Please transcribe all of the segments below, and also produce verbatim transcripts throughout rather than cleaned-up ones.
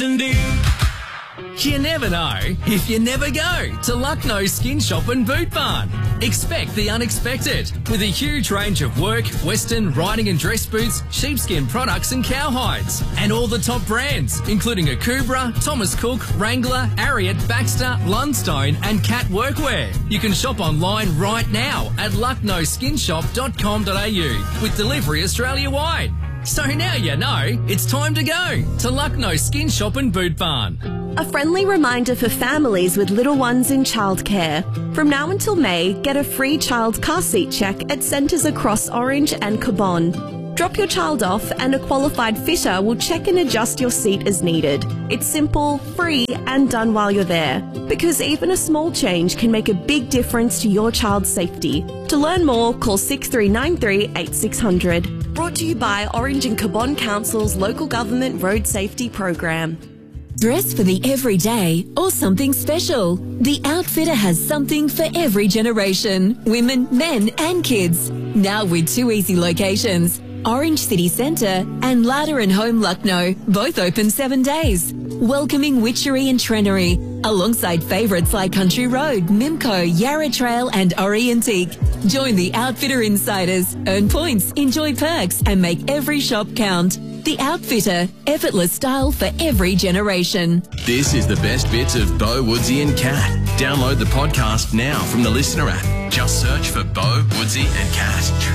You never know if you never go to Lucknow Skin Shop and Boot Barn. Expect the unexpected with a huge range of work, western, riding and dress boots, sheepskin products and cowhides. And all the top brands, including Akubra, Thomas Cook, Wrangler, Ariat, Baxter, Lundstone and Cat Workwear. You can shop online right now at lucknow skin shop dot com dot a u with delivery Australia-wide. So now you know, it's time to go to Lucknow Skin Shop and Boot Barn. A friendly reminder for families with little ones in childcare. From now until May, get a free child car seat check at centres across Orange and Cabon. Drop your child off and a qualified fitter will check and adjust your seat as needed. It's simple, free and done while you're there. Because even a small change can make a big difference to your child's safety. To learn more, call six three nine three, eight six zero zero. Brought to you by Orange and Cabon Council's Local Government Road Safety Program. Dress for the everyday or something special. The Outfitter has something for every generation. Women, men and kids. Now with two easy locations. Orange City Centre and Larder and Home Lucknow, both open seven days. Welcoming Witchery and Trenery, alongside favourites like Country Road, Mimco, Yarra Trail and Orientique. Join the Outfitter Insiders, earn points, enjoy perks and make every shop count. The Outfitter, effortless style for every generation. This is the best bits of Bo, Woodsy and Cat. Download the podcast now from the Listener app. Just search for Bo, Woodsy and Cat.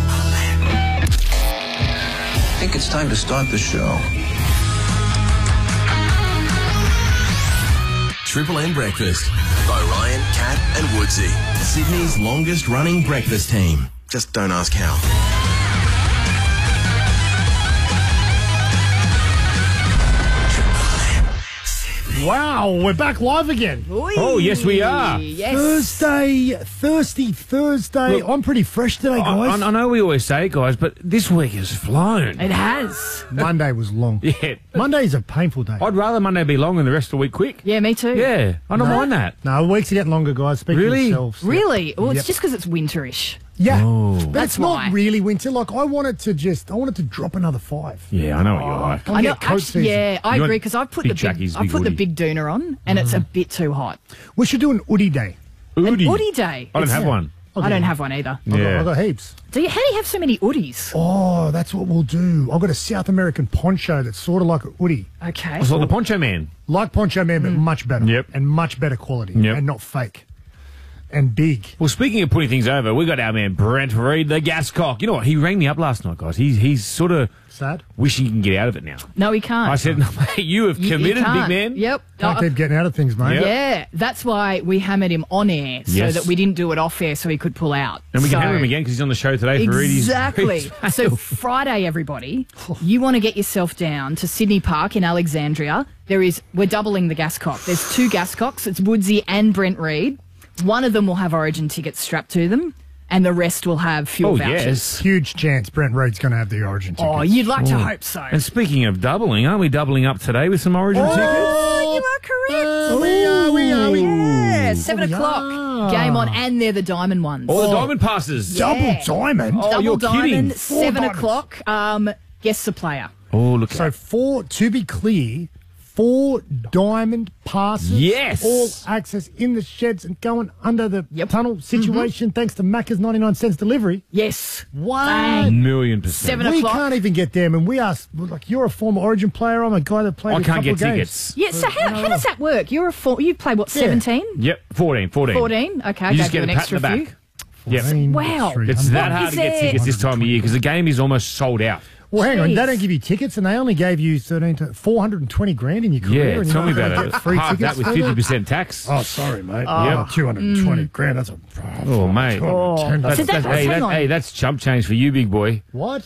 I think it's time to start the show. Triple M Breakfast. Bo Ryan, Cat and Woodsy. Sydney's longest running breakfast team. Just don't ask how. Wow, we're back live again. Oy. Oh, yes, we are. Yes. Thursday, thirsty Thursday. Look, I'm pretty fresh today, guys. I, I know we always say it, guys, but this week has flown. It has. Monday was long. Yeah. Monday's a painful day. I'd rather Monday be long and the rest of the week quick. Yeah, me too. Yeah, I don't no. mind that. No, weeks are getting longer, guys. Speak really? for yourselves. Really? Well, it's yep. just because it's winterish. Yeah, oh. but That's it's not why. really winter. Like, I wanted to just, I wanted to drop another five. Yeah, I know what you're like. I know, get coat actually, season. yeah, I You agree want because I've put big the big, jackies, I big put the hoodie. big doona on, and it's a bit too hot. We should do an Oodie day. Oodie. An Oodie day. I don't It's- have one. I don't have one either. I've, got, Yeah. I've got heaps. Do you? How do you have so many Oodies? Oh, that's what we'll do. I've got a South American poncho that's sort of like a Oodie. Okay. It's like the Poncho Man. Like Poncho Man, but much better. Yep. And much better quality. Yep. And not fake. And big. Well, speaking of putting things over, we got our man Brent Reed, the Gascock. You know what? He rang me up last night, guys. He's he's sort of Sad. wishing he can get out of it now. No, he can't. I said, no, mate, you have You- you committed, big can't. man. Yep. Can't Uh, keep getting out of things, mate. Yep. Yeah, that's why we hammered him on air so Yes. that we didn't do it off air so he could pull out. And we can So- hammer him again because he's on the show today for Reedy's. Exactly. So Friday, everybody, you want to get yourself down to Sydney Park in Alexandria. There is, we're doubling the Gascock. There's two Gascocks. It's Woodsy and Brent Reed. One of them will have Origin tickets strapped to them, and the rest will have fuel Oh, vouchers. yes. Huge chance Brent Reed's going to have the Origin ticket. Oh, you'd like to hope so. And speaking of doubling, aren't we doubling up today with some Origin tickets? Oh, you are correct. we are, we are, we Yeah, seven we o'clock. are. Game on, and they're the diamond ones. All the diamond passes. Double Yeah. diamond. Oh, Double you're diamond, kidding. Four seven diamonds. o'clock. Um, guess the player. Oh, look at So that. four, to be clear, four diamond passes. Yes. All access in the sheds and going under the Yep. tunnel situation thanks to Macca's ninety-nine cents delivery. Yes. What? Bang. Million percent. Seven We o'clock. can't even get them, and we are like you're a former Origin player. I'm a guy that played. I a can't couple get of games. tickets. Yeah, so how, how does that work? You're a four, you play what, seventeen? Yep, fourteen, fourteen. fourteen? Okay, I You gave just you get an a pat extra in the few. back. Yep. fourteen, Wow. three It's hundred. that hard is to get there? tickets this time of year because the game is almost sold out. Well, hang on. They Jeez. don't give you tickets, and they only gave you thirteen to four hundred and twenty grand in your career. Yeah, and tell me you're not about gonna it. get Free Half tickets that with for fifty percent tax. Oh, sorry, mate. Yep. Oh, two hundred and twenty Mm. grand. That's a. Oh, mate. Oh, That's, So that- that's, hey, hang that, on. hey, that's chump change for you, big boy. What?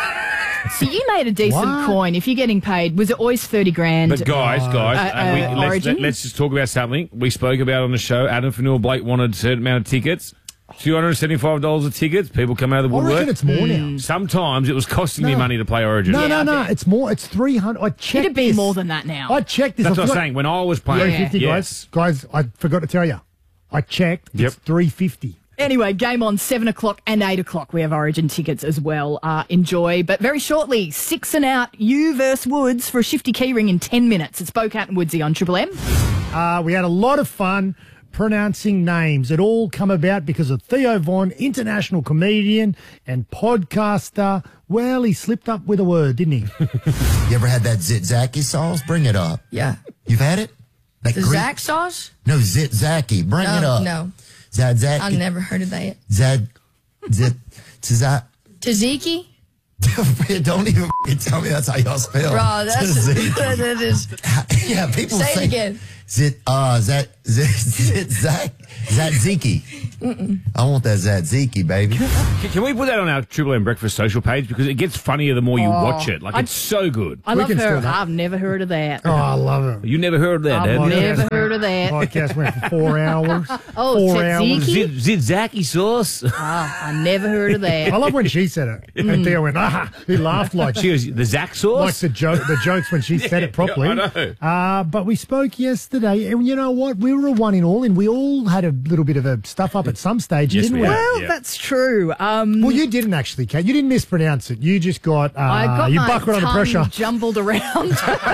So you made a decent What? coin. If you're getting paid, was it always thirty grand? But guys, guys, Uh, uh, we, uh, let's, Origin? let, us just talk about something we spoke about on the show. Adam Fanua Blake wanted a certain amount of tickets. two hundred seventy-five dollars of tickets. People come out of the I reckon woodwork. it's more now. Sometimes it was costing me No. money to play Origin. No, Yeah, no, I no. bet. It's more. It's three hundred. I checked. It'd be this. more than that now. I checked this. That's I what I'm forgot- saying. When I was playing, three fifty, yes. guys. Guys, I forgot to tell you. I checked. Yep. It's three fifty. Anyway, game on seven o'clock and eight o'clock. We have Origin tickets as well. Uh, enjoy. But very shortly, six and out, you versus Woods for a shifty keyring in ten minutes. It's Bocat and Woodsy on Triple M. Uh, we had a lot of fun pronouncing names. It all come about because of Theo Von, international comedian and podcaster. Well, he slipped up with a word, didn't he? You ever had that Zitzaki sauce? Bring it up. Yeah. You've had it? That The Greek- Zach sauce? No, Zitzaki. Bring No, it up. no. Zadzaki. I've never heard of that. Zad. Zit. Zat. Tzatziki? Don't even f***ing tell me that's how y'all spell. Bro, that's Tzatziki. that is. Yeah, people Say it say again. Zit. Uh, Zat. Zit. Zit. Zach. Zatziki. Mm-mm. I want that Zatziki, baby. Can, can we put that on our Triple M Breakfast social page? Because it gets funnier the more you Oh, watch it. Like, I- it's so good. I We love can her. steal that. I've never heard of that. Oh, I love it. You never heard of that, I've have you? never heard of that. Podcast went for four hours. Oh, four tzatziki? hours. Zit, Zitzaki sauce. Oh, I never heard of I that. love when she said it. And Theo went, ah, he laughed like She goes, the Zach like sauce? the joke, the jokes when she said it properly. I know. Uh, but we spoke yesterday, and you know what? We were a one in all, and we all had a little bit of a stuff up at some stage, Yes, didn't we we? have. Well, Yeah. that's true. Um, Well, you didn't actually, Kate. You didn't mispronounce it. You just got, uh, I got you my buckled under tongue pressure. jumbled around.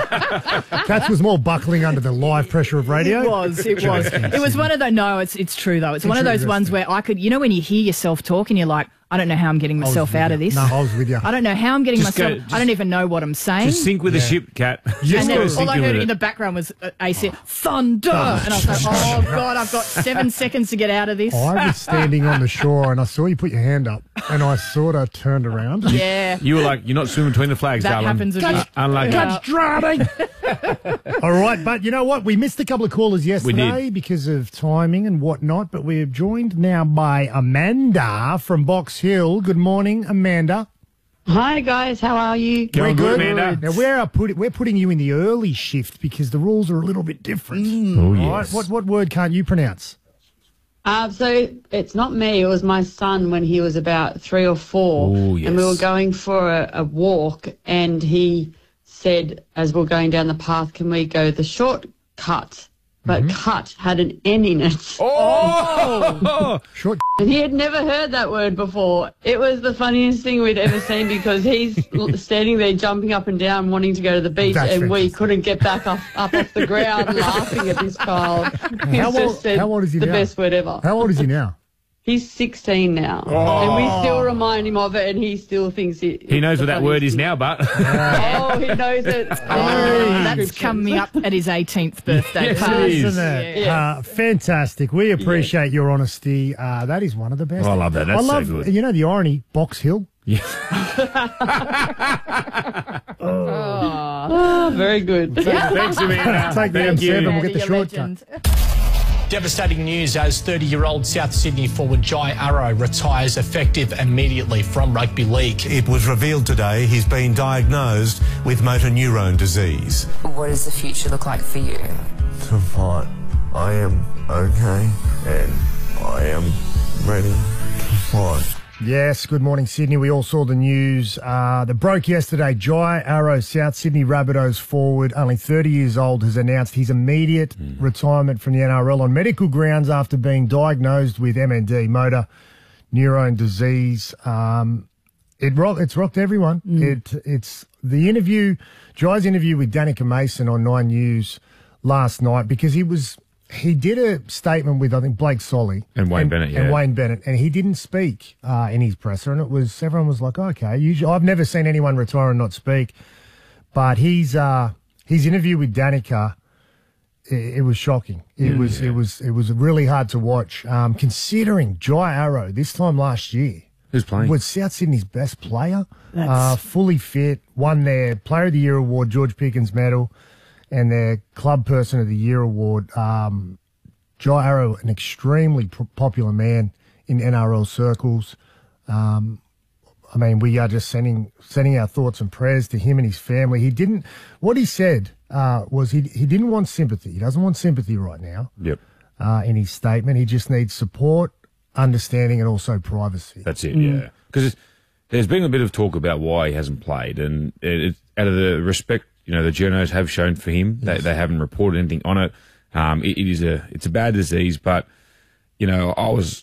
Katz was more buckling under the live pressure of radio. It was. It was. It was one of those. No, it's it's true though. It's one of those ones where I could. You know, when you hear yourself talk and you're like, I don't know how I'm getting I was myself with out you. of this. No, I was with you. I don't know how I'm getting Just go- myself. I just- don't even know what I'm saying. Just sink with the ship, Cat. Just and go then all sink I in heard with in the it. background was uh, A said thunder, and I was like, "Oh God, I've got seven seconds to get out of this." I was standing on the shore, and I saw you put your hand up, and I sort of turned around. Yeah, You were like, you're not swimming between the flags, that darling. happens a bit. Unlucky. Yeah. Catch drowning. All right, but you know what? We missed a couple of callers yesterday did. because of timing and whatnot, but we're joined now by Amanda from Box Hill. Good morning, Amanda. Hi guys, how are you? Going good, Amanda. Now we're uh, put, we're putting you in the early shift because the rules are a little bit different. Oh, All yes. right, what what word can't you pronounce? Uh, so it's not me, it was my son when he was about three or four. Oh, yes. And we were going for a, a walk and he said, as we we're going down the path, can we go the shortcut? But cut had an N in it. Oh! Short. And he had never heard that word before. It was the funniest thing we'd ever seen because he's l- standing there jumping up and down wanting to go to the beach That's and we fantastic. couldn't get back up, up off the ground laughing at this child. He's How just old- said how old is he the now? best word ever. How old is he now? He's sixteen now, and we still remind him of it, and he still thinks it. He knows it's what the that word funniest is thing. now, but Oh, he knows it. Oh, Oh, that's coming up at his eighteenth birthday. Yes, it party. is. Isn't it? Yeah. Uh, fantastic. We appreciate your honesty. Uh, that is one of the best. Oh, I love that. That's I so love, good. You know the irony, Box Hill. oh, very good. thanks, Amanda. Take the Thank M seven, you. we'll get the You're a shortcut. legend. Devastating news as thirty-year-old South Sydney forward Jai Arrow retires effective immediately from rugby league. It was revealed today he's been diagnosed with motor neurone disease. What does the future look like for you? So far, I am okay and I am ready to fight. Yes, good morning, Sydney. We all saw the news uh, that broke yesterday. Jai Arrow, South Sydney Rabbitohs forward, only thirty years old, has announced his immediate retirement from the N R L on medical grounds after being diagnosed with M N D, motor neurone disease. Um, it rock, it's rocked everyone. It It's the interview, Jai's interview with Danica Mason on Nine News last night, because he was... He did a statement with, I think, Blake Solly. And Wayne Bennett, And yeah. Wayne Bennett, and he didn't speak uh, in his presser, and it was, everyone was like, okay, usually, I've never seen anyone retire and not speak, but he's, uh, his interview with Danica, it, it was shocking. It was, it was, it was really hard to watch, um, considering Jai Arrow this time last year Who's playing? was South Sydney's best player, uh, fully fit, won their Player of the Year award, George Pickens medal, and their Club Person of the Year award. Um, Jai Arrow, an extremely p- popular man in N R L circles. Um, I mean, we are just sending sending our thoughts and prayers to him and his family. He didn't. What he said uh, was he he didn't want sympathy. He doesn't want sympathy right now. Yep. Uh, in his statement, he just needs support, understanding, and also privacy. That's it, yeah. Because there's been a bit of talk about why he hasn't played, and it, it, out of the respect, you know, the journos have shown for him, they, they haven't reported anything on it. Um, it, it is a, it's a bad disease, but, you know, I was,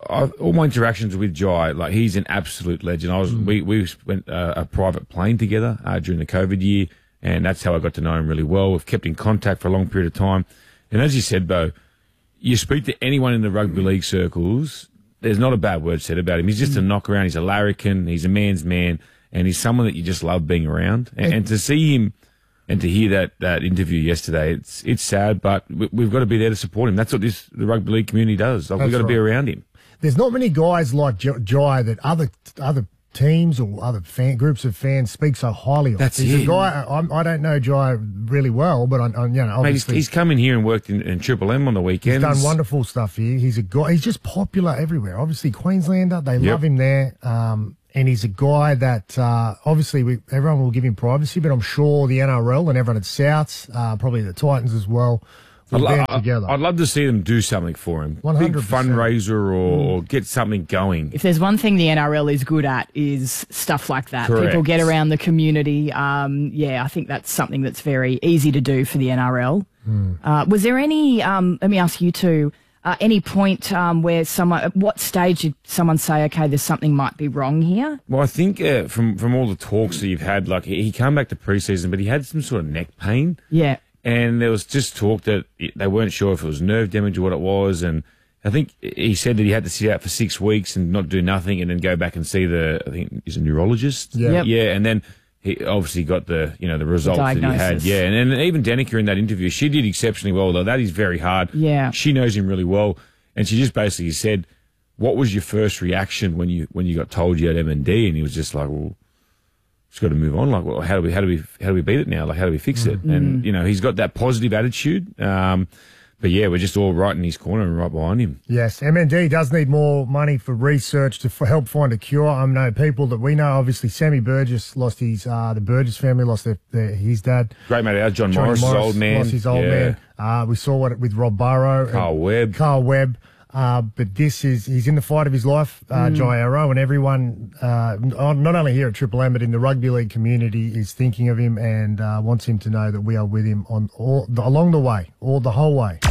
I, all my interactions with Jai, like he's an absolute legend. I was Mm. we we went uh, a private plane together uh, during the COVID year, and that's how I got to know him really well. We've kept in contact for a long period of time, and as you said, Bo, you speak to anyone in the rugby league circles, there's not a bad word said about him. He's just a knock-around. He's a larrikin. He's a man's man, and he's someone that you just love being around. And, and to see him and to hear that, that interview yesterday, it's it's sad, but we, we've got to be there to support him. That's what this the rugby league community does. Like, we've got to That's be right. around him. There's not many guys like J- Jai that other other teams or other fan groups of fans speak so highly of. That's he's it. a guy. I'm, I don't know Jai really well, but I, I you know Mate, he's, obviously he's come in here and worked in, in Triple M on the he's weekends. done wonderful stuff here. He's a guy. He's just popular everywhere. Obviously, Queenslander, they Yep. love him there. Um, and he's a guy that uh, obviously we, everyone will give him privacy, but I'm sure the N R L and everyone at Souths, uh, probably the Titans as well, will I'd, band lo- together. I'd love to see them do something for him. one hundred percent. Big fundraiser or, or get something going. If there's one thing the N R L is good at is stuff like that. Correct. People get around the community. Um, yeah, I think that's something that's very easy to do for the N R L. Uh, was there any, um, let me ask you two, uh, any point um, where someone, at what stage did someone say, okay, there's something might be wrong here? Well, I think uh, from from all the talks that you've had, like he he came back to preseason, but he had some sort of neck pain. Yeah. And there was just talk that it, they weren't sure if it was nerve damage or what it was. And I think he said that he had to sit out for six weeks and not do nothing and then go back and see the, I think, he's a neurologist. Yeah. Yep. Yeah. And then he obviously got the, you know, the results that he had. diagnosis. Yeah. And then even Danica in that interview, she did exceptionally well, though. That is very hard. Yeah. She knows him really well. And she just basically said, what was your first reaction when you, when you got told you had M and D? And he was just like, well, just got to move on. Like, well, how do we, how do we, how do we beat it now? Like, how do we fix it? And, you know, he's got that positive attitude. Um, but yeah, we're just all right in his corner and right behind him. Yes, M N D does need more money for research to f- help find a cure. I know people that we know. Obviously, Sammy Burgess lost his, uh, the Burgess family lost their, their his dad. Great mate, ours, John Johnny Morris, his old man. lost his old Yeah. man. Uh, we saw what with Rob Burrow, and Carl Webb. Carl Webb. Uh, but this is, he's in the fight of his life, uh, Jai Arrow, and everyone, uh, not only here at Triple M, but in the rugby league community is thinking of him and, uh, wants him to know that we are with him on all, the, along the way, all the whole way.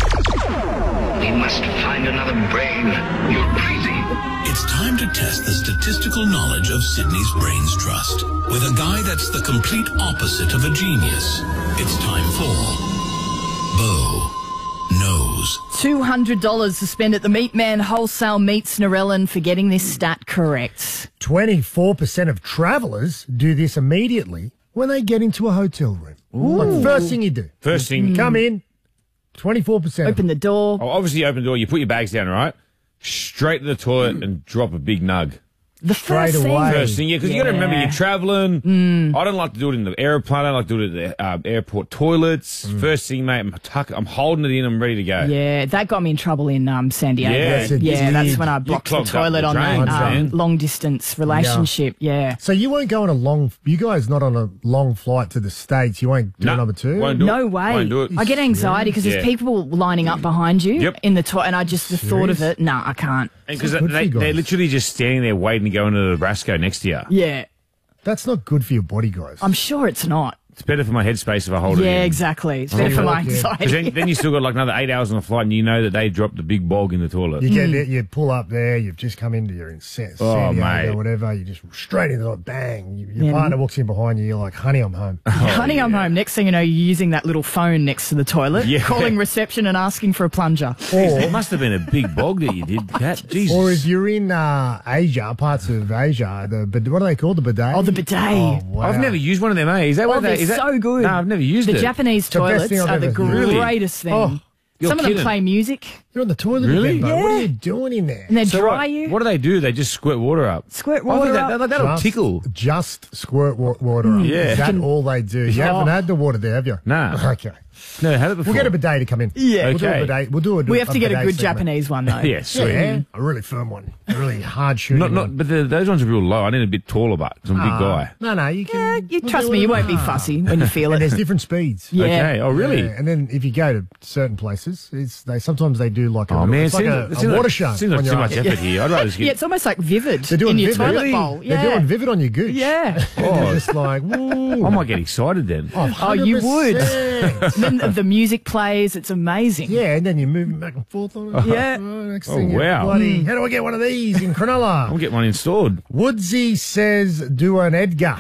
We must find another brain. You're crazy. It's time to test the statistical knowledge of Sydney's Brains Trust with a guy that's the complete opposite of a genius. It's time for Bo Knows. two hundred dollars to spend at the Meat Man Wholesale Meats Narellan for getting this stat correct. twenty-four percent of travellers do this immediately when they get into a hotel room. Like first thing you do. First thing. You come in, twenty-four percent. Open the door. Oh, obviously, you open the door, you put your bags down, right? Straight to the toilet and drop a big nug. The Straight first thing. away. First thing, yeah, because you got to remember Yeah. you're traveling. I don't like to do it in the airplane. I don't like to do it at the uh, airport toilets. First thing, mate, I'm, tuck, I'm holding it in. I'm ready to go. Yeah, that got me in trouble in um, San Diego. Yeah. Yes, it yeah, that's did. when I You blocked the clogged up toilet the on drains, that um, man. long distance relationship. Yeah. So you won't go on a long, you guys not on a long flight to the States. You won't do No, number two? won't do it. No way. Won't do it. I get anxiety because Yeah. there's people lining up behind you Yep. in the toilet, and I just the thought of Serious? it. No, I can't. Because Good for they, you guys. they're literally just standing there waiting to go into the Nebraska next to you. Yeah, That's not good for your body, guys. I'm sure it's not. It's better for my headspace if I hold it in. Yeah, exactly. It's better for my yeah. Because anxiety. then, then you still got like another eight hours on the flight and you know that they dropped the big bog in the toilet. You get there, you pull up there, you've just come into your in San, San Diego mate. or whatever, you just straight into it, bang. You, your Yeah. partner walks in behind you, you're like, honey, I'm home. Honey, I'm home. Next thing you know, you're using that little phone next to the toilet, Yeah. calling reception and asking for a plunger. Jeez, it must have been a big bog that you did, Kat. Jesus. Or if you're in uh, Asia, parts of Asia, the but what are they called? The bidet? Oh, the bidet. Oh, wow. I've never used one of them, eh? Is that Oh, what they're they, is that, so good. No, I've never used The it. Japanese the best toilets thing I've are the ever used. Really? greatest thing. Oh, you're Some of kidding. them play music You're on the toilet Really? again, bro. What Yeah. are you doing in there? and they So dry what, you. what do they do? They just squirt water up. Squirt I thought water that, up. that, that'll Just- tickle. Just squirt wa- water up. Yeah. Is that all they do? You Oh. haven't had the water there, have you? Nah. Okay. No, had it before. We'll get a bidet to come in. Yeah. We'll do a Okay. bidet. We'll do a We have to get a bidet good segment. Japanese one though. Yeah, sweet. Yeah, a really firm one. A really hard shooting Not, not, one. but the, those ones are real low. I need a bit taller, but 'cause I'm a big Ah, guy. No, no, you can. Yeah, you we'll trust do me, it. you won't be Ah. fussy when you feel And it. there's different speeds. Yeah. Okay. Oh, really? Yeah, and then if you go to certain places, it's they sometimes they do like a, Oh, little- man. it's like seems, a, it a seems water like, show. Seems like on too your much arm. effort here. I'd rather just Yeah, get... it's almost like Vivid They're doing in your Vivid. toilet Really? bowl. Yeah. They're doing Vivid on your gooch. Yeah. And they're just like, woo. I might get excited then. Oh, Oh, you would. one hundred percent. Correct. And then the music plays. It's amazing. Yeah, and then you're moving back and forth on it. Yeah. Oh, next Oh, thing, you're wow. bloody, how do I get one of these in Cronulla? I'll get one installed. Woodsy says do an Edgar.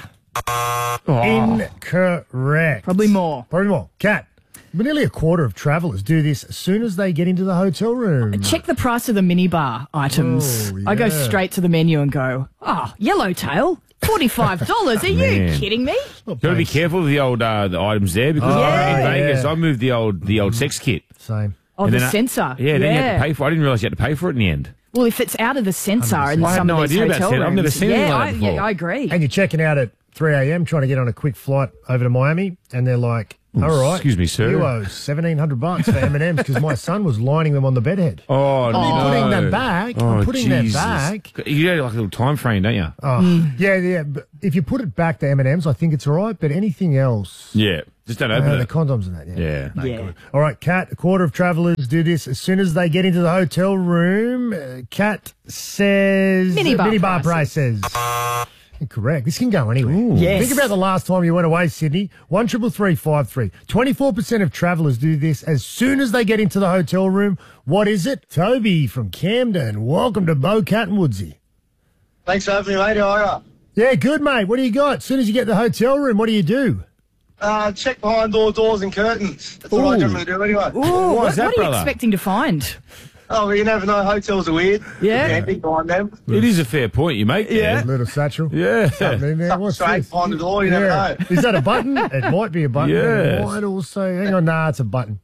Oh. Incorrect. Probably more. Probably more. Cat. But nearly a quarter of travellers do this as soon as they get into the hotel room. Check the price of the minibar items. Oh, I go yeah. straight to the menu and go, oh, yellowtail, forty-five dollars. Are you Man. kidding me? Got to be careful with the old uh, the items there because Oh, in yeah. Vegas I moved the old the old sex kit. Same. Oh, And the then I- sensor. Yeah, then you had to pay for it. I didn't realise you had to pay for it in the end. Well, if it's out of the sensor in I had some no of these idea about hotel sensor. rooms, I've never seen yeah, anything like I, that before. yeah, I agree. And you're checking out at three a.m. trying to get on a quick flight over to Miami, and they're like, Oh, all right, excuse me, sir. you owe seventeen hundred bucks for M and M's because my son was lining them on the bedhead. Oh, no. I'm putting them back. Oh, I'm putting Jesus. them back. You get like a little time frame, don't you? Oh, yeah, yeah. But if you put it back to M and M's, I think it's all right. But anything else, Yeah. Just don't open uh, the it. condoms and that, yeah. Yeah. No Yeah. good. All right, Kat, a quarter of travellers do this as soon as they get into the hotel room. Uh, Kat says... Minibar Minibar prices. Incorrect. This can go anywhere. Yes. Think about the last time you went away, Sydney. One triple three five three. Twenty-four percent of travellers do this as soon as they get into the hotel room. What is it? Toby from Camden. Welcome to Bo, Cat and Woodsy. Thanks for having me, mate. How are you? Yeah, good, mate. What do you got? As soon as you get to the hotel room, what do you do? Uh, check behind door doors and curtains. That's what I Ooh. generally do anyway. Ooh, Why what, is that, what are you brother? expecting to find? Oh, well, you never know. Hotels are weird. Yeah. Camping behind them. It is a fair point you make there. Yeah. Little satchel. Yeah. Something in there. Something What's straight this? behind the door. You never know. Is that a button? It might be a button. but Yes. It might also. Hang on, nah, it's a button.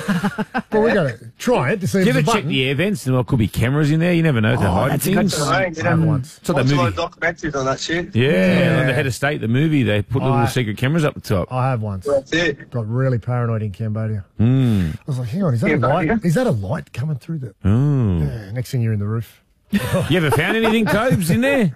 Well, we got to try it to see Do you if ever it's a check button. the air vents? There could be cameras in there. You never know. They're Oh, hiding that's a good things. point. Right, you I have know, once. It's like that watch a lot movie. of documentaries on that shit. Yeah, Yeah. on the Head of State, the movie, they put little I- secret cameras up the top. I have once. That's it. Got really paranoid in Cambodia. Mm. I was like, hang on, is that a Cambodia? light? Is that a light coming through the? Oh. Yeah, next thing you're in the roof. You ever found anything, Tobes, in there?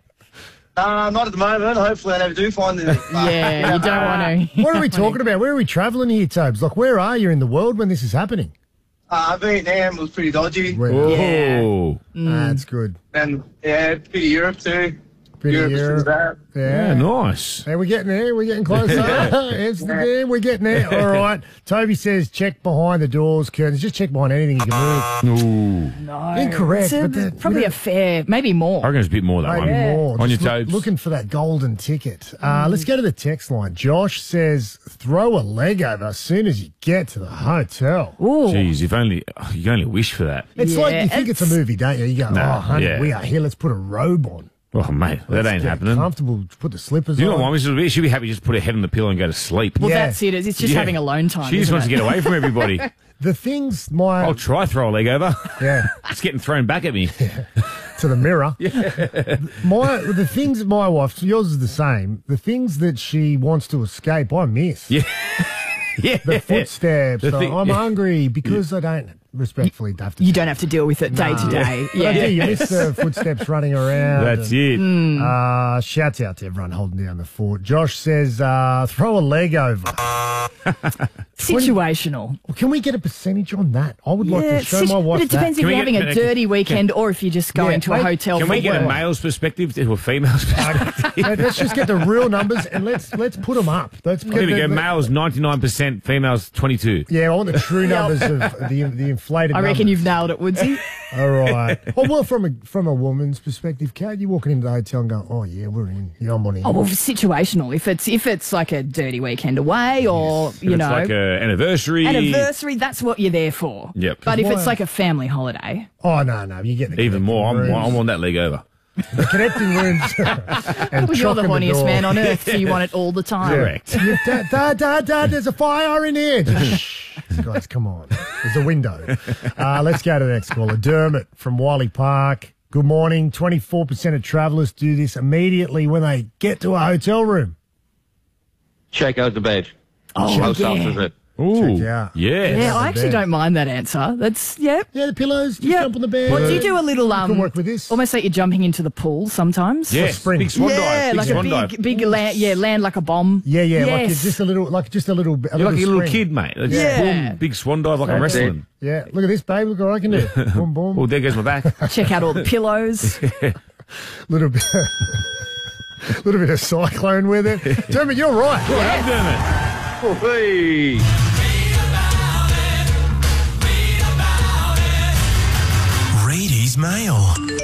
Uh, not at the moment. Hopefully I never do find it. Yeah, you don't want to. What are we talking about? Where are we travelling here, Tobes? Like, where are you in the world when this is happening? Uh, Vietnam was pretty dodgy. Where? Oh. That's good. And, yeah, a bit of Europe too. Bit of Europe was Europe. pretty bad. Yeah, Yeah. nice. Hey, we're getting there. We're getting closer. Amsterdam, we're getting there. All right. Toby says check behind the doors, curtains. Just check behind anything you can move. Ooh. No. Incorrect, It's a- but that- probably we a fair, maybe more. I reckon it's a bit more, that Maybe one. more. On your Just loo- Tobes. looking for that golden ticket. Uh, let's go to the text line. Josh says throw a leg over as soon as you get to the hotel. Ooh. Jeez, if only, you can only wish for that. It's like you Yeah, think it's a it's- movie, don't you? You go, Nah, oh, honey, yeah. we are here. Let's put a robe on. Oh, mate, that Let's ain't get happening. Comfortable. Put the slippers You know on. what, Mom? She'll be happy to just put her head on the pillow and go to sleep. Well, Yeah. that's it. It's just Yeah. having alone time. She just isn't wants it? to get away from everybody. The things my I'll try throw a leg over. yeah It's getting thrown back at me. to the mirror. My the things my wife, yours is the same. The things that she wants to escape, I miss. Yeah. Yeah. The footsteps. The so thing- I'm yeah. hungry because I don't respectfully have to. You don't have to deal with it day to day. But I do, Yeah. you miss the footsteps running around. That's and, it. Uh, shouts out to everyone holding down the fort. Josh says, uh, throw a leg over. Situational. Well, can we get a percentage on that? I would like Yeah, to show situ- my wife but it depends that. if Can you're we having get- a dirty weekend or if you're just going Yeah, to a mate, hotel. Can for we get a work. male's perspective to a female's perspective? Mate, let's just get the real numbers and let's let's put them up. Let's get Here we the- go. the- Males ninety-nine percent, females twenty-two. Yeah, I want the true numbers of the the inflated. I reckon numbers. you've nailed it, Woodsy. All right. Oh, well, from a from a woman's perspective, Kat, you walking into the hotel and go, "Oh yeah, we're in. Yeah, I'm on in." Oh well, situational. If it's if it's like a dirty weekend away, or If you it's know, like an anniversary. anniversary, that's what you're there for. Yep. But if Why- it's like a family holiday, Oh no, no, you get the Even connecting more. I'm, rooms. I'm on that leg over. the connecting rooms. and well, you're the chocking horniest door. man on earth, so you want it all the time. Correct. Yeah, Dad, Dad, Dad, Dad, there's a fire in here. Shh. Guys, come on. There's a window. Uh, let's go to the next caller. Dermot from Wiley Park. Good morning. twenty-four percent of travellers do this immediately when they get to a hotel room. Shake out the bed. Oh, How yeah. soft is it? Ooh. Check out. Yes. Yeah, I actually bed. don't mind that answer. That's yeah. Yeah, the pillows. Just Yeah. jump on the bed. Well, do you do a little um? can work with this. Almost like you're jumping into the pool sometimes. Yes. spring. Big swan yeah, dive. Big like swan a dive. big, big land. Yeah, land like a bomb. Yeah, yeah, like Yes. it's just a little, like just a little, a You're like a little spring. kid, mate. It's Yeah. boom, big swan dive like I'm That's it. wrestling. Yeah, look at this, babe. Look what I can do. Boom, boom. Oh, there goes my back. Check out all the pillows. little bit, little bit of cyclone with it. Dermot, you're right. Well, Dermot. Oh, hey.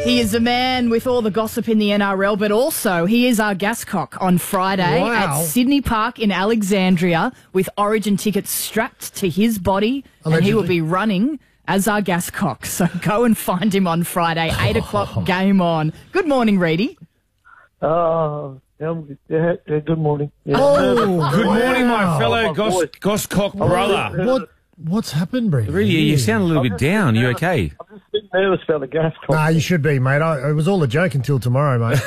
He is a man with all the gossip in the N R L, but also he is our gascock on Friday Wow. at Sydney Park in Alexandria with Origin tickets strapped to his body, and he will Allegedly. be running as our gascock. So go and find him on Friday, eight o'clock, game on. Good morning, Reedy. Oh, yeah, yeah, yeah, good morning. Yeah. Oh, Good morning, my wow. fellow my Gos- voice. Goscock brother. What What's happened, Brady? Really, you sound a little bit down. You okay? I'm just a bit nervous about the gas cock. Nah, you should be, mate. I, it was all a joke until tomorrow, mate.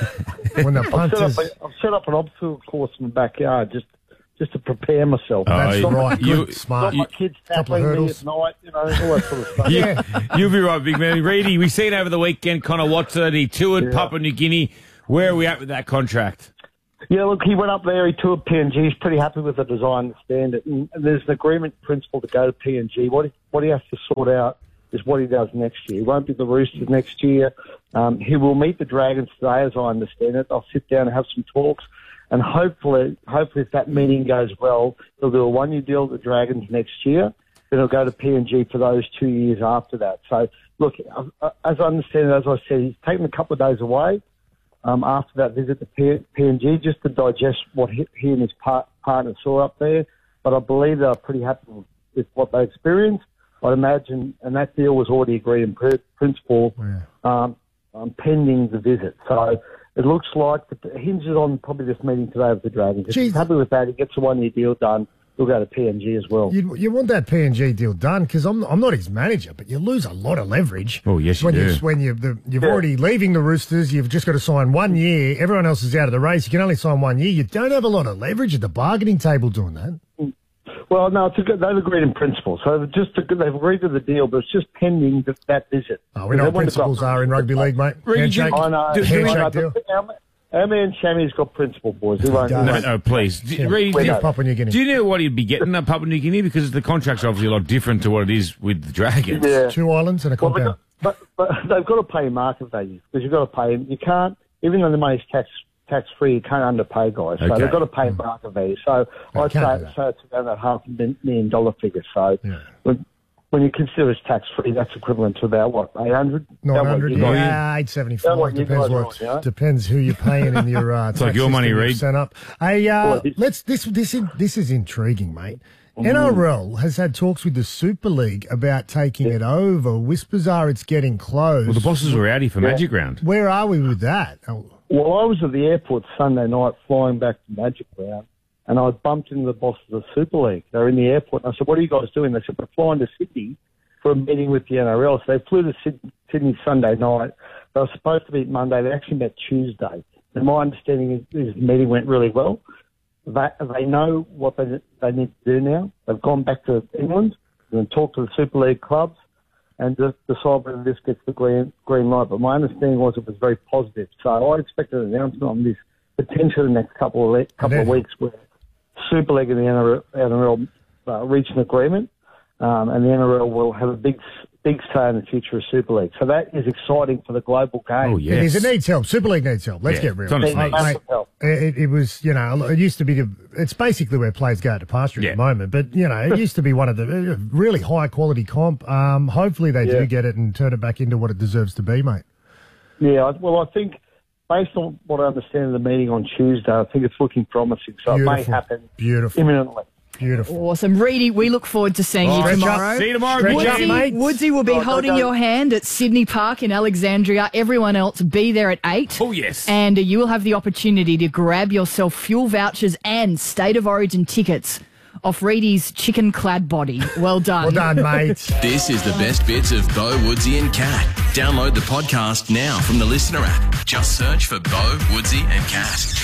when the I've set, punters... up a, I've set up an obstacle course in the backyard just just to prepare myself. Oh, That's you- right. you- Good, smart. Got my kids couple of tackling me hurdles. at night, you know, all that sort of stuff. Yeah, you'll be right, big man. Reedy, we seen over the weekend Connor Watson. He toured Yeah. Papua New Guinea. Where are we at with that contract? Yeah, look, he went up there, he toured P N G, he's pretty happy with the design and standard, and there's an agreement in principle to go to P N G. What he, what he has to sort out is what he does next year. He won't be the Roosters next year. Um, he will meet the Dragons today, as I understand it. They'll sit down and have some talks, and hopefully, hopefully if that meeting goes well, he'll do a one-year deal with the Dragons next year, then he'll go to P N G for those two years after that. So, look, uh, as I understand it, as I said, he's taken a couple of days away. Um, after that visit to P- PNG, just to digest what he, he and his par- partner saw up there. But I believe they were pretty happy with, with what they experienced. I'd imagine, and that deal was already agreed in pr- principle, Yeah. um, um, pending the visit. So it looks like it hinges on probably this meeting today with the Dragons. If he's Jeez. happy with that, he gets a one-year deal done. He'll go to P N G as well. You, you want that P N G deal done because I'm I'm not his manager, but you lose a lot of leverage. Oh, yes, you when do. You, when you the, you've Yeah. already leaving the Roosters, you've just got to sign one year. Everyone else is out of the race. You can only sign one year. You don't have a lot of leverage at the bargaining table doing that. Well, no, it's a good, they've agreed in principle. So they've just they've agreed to the deal, but it's just pending that, that visit. Oh, we know what principles are in rugby league, mate. Reedy, do- Handshake, I know. Do- do we- I know, handshake deal. but Our, our man Shammy's got principle, boys. He won't, he does. No, won't. no, please. D- Yeah. Reedy, We do, know. Papua New Guinea. do you know what he'd be getting at Papua New Guinea? Because the contract's obviously a lot different to what it is with the Dragons. Yeah. Two islands and a Well, they compound. got, but, but they've got to pay market value because you've got to pay him. You can't, even though the money's tax tax free, you can't underpay guys. So Okay. they've got to pay market value. So They I'd can't do say, that. so it's around that half a min- million dollar figure. So Yeah. when, when you consider it's tax free, that's equivalent to about what eight hundred. Nine hundred, Yeah. yeah, eight seventy five. what you Depends guys are what, on, yeah? depends who you're paying in your. Uh, It's like your money, Reid. Set up. Hey, uh, Well, this- let's this this is, this is intriguing, mate. Mm. N R L has had talks with the Super League about taking it over. Whispers are it's getting close. Well, the bosses were outie for Magic Round. Where are we with that? Oh, Well, I was at the airport Sunday night flying back to Magic Round, and I bumped into the bosses of the Super League. They were in the airport, and I said, "What are you guys doing?" They said, "We're flying to Sydney for a meeting with the N R L." So they flew to Syd- Sydney Sunday night. They were supposed to meet Monday. They actually met Tuesday. And my understanding is this meeting went really well. They, they know what they, they need to do now. They've gone back to England and talked to the Super League clubs and just decide whether this gets the green green light. But my understanding was it was very positive. So I expect an announcement on this potentially in the next couple of, le- couple of weeks where Super League and the N R L uh, reach an agreement, um, and the N R L will have a big big say in the future of Super League. So that is exciting for the global game. Oh, It yes. is. It needs help. Super League needs help. Let's Yeah, get real. it's on its Mate, knees. mate, it, it was, you know, it used to be, the, it's basically where players go to pasture Yeah. at the moment, but, you know, it used to be one of the uh, really high quality comp. Um, hopefully they Yeah. do get it and turn it back into what it deserves to be, mate. Yeah, I- well, I think based on what I understand of the meeting on Tuesday, I think it's looking promising. So it may Beautiful. happen Beautiful. imminently. Beautiful. Awesome. Reedy, we look forward to seeing you Stretch up. tomorrow. See you tomorrow, Stretch big up, man. mate. Woodsy will be Oh, holding go, go. your hand at Sydney Park in Alexandria. Everyone else, be there at eight. Oh, yes. And uh, you will have the opportunity to grab yourself fuel vouchers and State of Origin tickets off Reedy's chicken-clad body. Well done. Well done, mate. This is the best bits of Bo, Woodsy and Cat. Download the podcast now from the Listener app. Just search for Bo, Woodsy and Cat.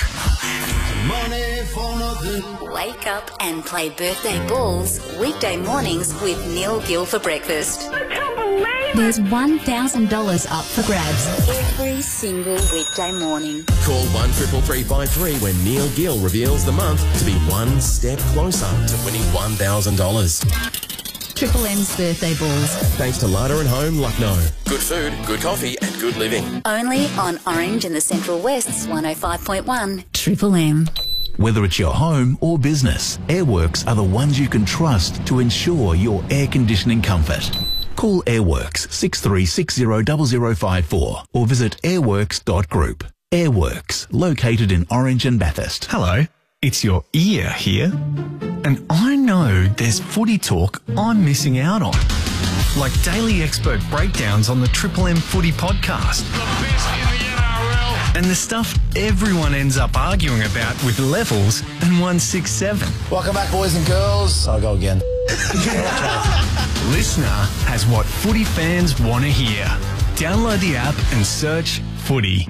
Wake up and play birthday balls weekday mornings with Neil Gill for breakfast. There's one thousand dollars up for grabs every single weekday morning. Call one triple three five three when Neil Gill reveals the month to be one step closer to winning one thousand dollars. Triple M's birthday balls. Thanks to Lada and Home, Lucknow. Good food, good coffee and good living. Only on Orange and the Central West's one oh five point one Triple M. Whether it's your home or business, Airworks are the ones you can trust to ensure your air conditioning comfort. Call Airworks six three six zero zero zero five four or visit airworks dot group. Airworks, located in Orange and Bathurst. Hello, it's your ear here. And I know there's footy talk I'm missing out on. Like daily expert breakdowns on the Triple M Footy podcast. The best in the N R L. And the stuff everyone ends up arguing about with Levels and one six seven. Welcome back, boys and girls. I'll go again. Listener has what footy fans want to hear. Download the app and search Footy.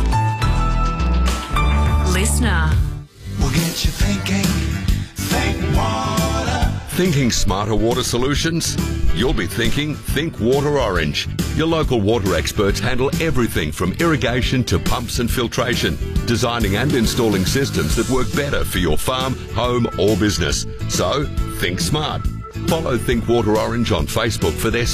Listener. We'll get you thinking. Think water. Thinking smarter water solutions? You'll be thinking Think Water Orange. Your local water experts handle everything from irrigation to pumps and filtration, designing and installing systems that work better for your farm, home or business. So, think smart. Follow Think Water Orange on Facebook for their